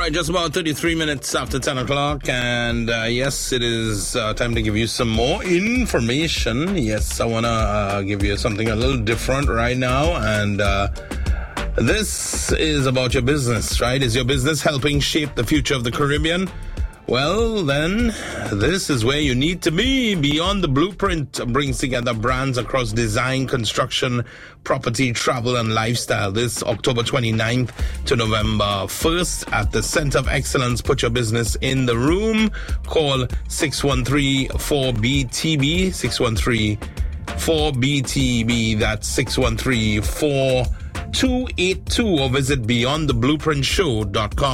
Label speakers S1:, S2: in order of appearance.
S1: right, just about 33 minutes after 10 o'clock, and yes, it is time to give you some more information. Yes, I want to give you something a little different right now, and this is about your business, right? Is your business helping shape the future of the Caribbean? Well, then, this is where you need to be. Beyond the Blueprint brings together brands across design, construction, property, travel, and lifestyle. This October 29th to November 1st at the Center of Excellence. Put your business in the room. Call 613-4BTB, 613-4BTB. That's 613-4282, or visit beyondtheblueprintshow.com.